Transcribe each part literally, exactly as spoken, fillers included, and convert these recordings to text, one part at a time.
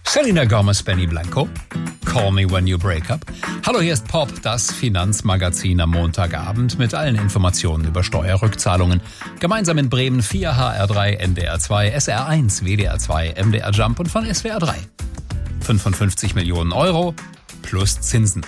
Selena Gomez, Benny Blanco. Call Me When You Break Up. Hallo, hier ist Pop, das Finanzmagazin am Montagabend mit allen Informationen über Steuerrückzahlungen. Gemeinsam in Bremen vier, H R drei, N D R zwei, S R eins, W D R zwei, M D R Jump und von S W R drei. fünfundfünfzig Millionen Euro plus Zinsen.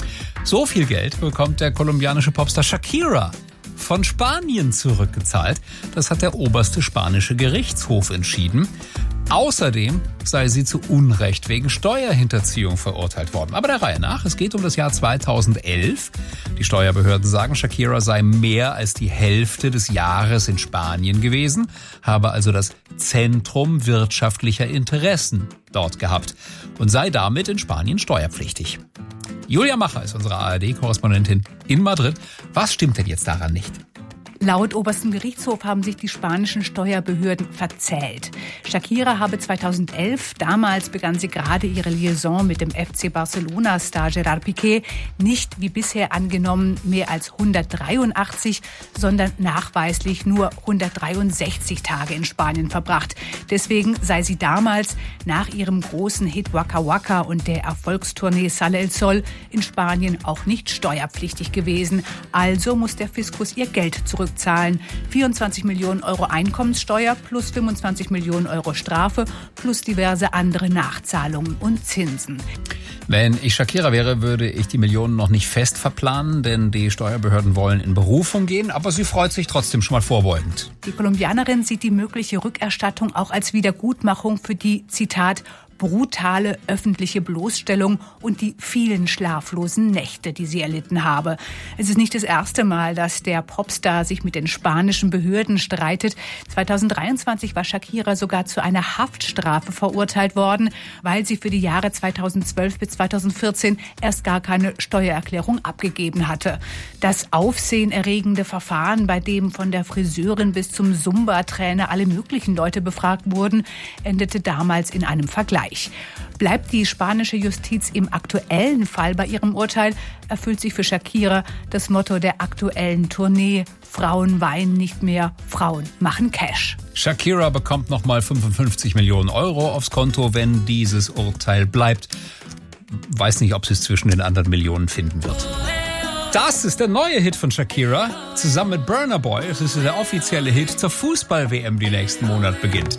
So viel Geld bekommt der kolumbianische Popstar Shakira von Spanien zurückgezahlt. Das hat der oberste spanische Gerichtshof entschieden. Außerdem sei sie zu Unrecht wegen Steuerhinterziehung verurteilt worden. Aber der Reihe nach, es geht um das Jahr zweitausendelf. Die Steuerbehörden sagen, Shakira sei mehr als die Hälfte des Jahres in Spanien gewesen, habe also das Zentrum wirtschaftlicher Interessen dort gehabt und sei damit in Spanien steuerpflichtig. Julia Macher ist unsere A R D-Korrespondentin in Madrid. Was stimmt denn jetzt daran nicht? Laut oberstem Gerichtshof haben sich die spanischen Steuerbehörden verzählt. Shakira habe zweitausendelf, damals begann sie gerade ihre Liaison mit dem F C Barcelona-Star Gerard Piqué, nicht wie bisher angenommen mehr als hundertdreiundachtzig, sondern nachweislich nur hundertdreiundsechzig Tage in Spanien verbracht. Deswegen sei sie damals nach ihrem großen Hit Waka Waka und der Erfolgstournee Sale el Sol in Spanien auch nicht steuerpflichtig gewesen. Also muss der Fiskus ihr Geld zurückzahlen. Zahlen. vierundzwanzig Millionen Euro Einkommenssteuer plus fünfundzwanzig Millionen Euro Strafe plus diverse andere Nachzahlungen und Zinsen. Wenn ich Shakira wäre, würde ich die Millionen noch nicht fest verplanen, denn die Steuerbehörden wollen in Berufung gehen, aber sie freut sich trotzdem schon mal vorbeugend. Die Kolumbianerin sieht die mögliche Rückerstattung auch als Wiedergutmachung für die, Zitat, brutale öffentliche Bloßstellung und die vielen schlaflosen Nächte, die sie erlitten habe. Es ist nicht das erste Mal, dass der Popstar sich mit den spanischen Behörden streitet. zweitausenddreiundzwanzig war Shakira sogar zu einer Haftstrafe verurteilt worden, weil sie für die Jahre zweitausendzwölf bis zweitausendvierzehn erst gar keine Steuererklärung abgegeben hatte. Das aufsehenerregende Verfahren, bei dem von der Friseurin bis zum Zumba-Trainer alle möglichen Leute befragt wurden, endete damals in einem Vergleich. Bleibt die spanische Justiz im aktuellen Fall bei ihrem Urteil, erfüllt sich für Shakira das Motto der aktuellen Tournee: Frauen weinen nicht mehr, Frauen machen Cash. Shakira bekommt nochmal fünfundfünfzig Millionen Euro aufs Konto, wenn dieses Urteil bleibt. Weiß nicht, ob sie es zwischen den anderen Millionen finden wird. Das ist der neue Hit von Shakira, zusammen mit Burna Boy. Das ist der offizielle Hit zur Fußball-W M, die nächsten Monat beginnt.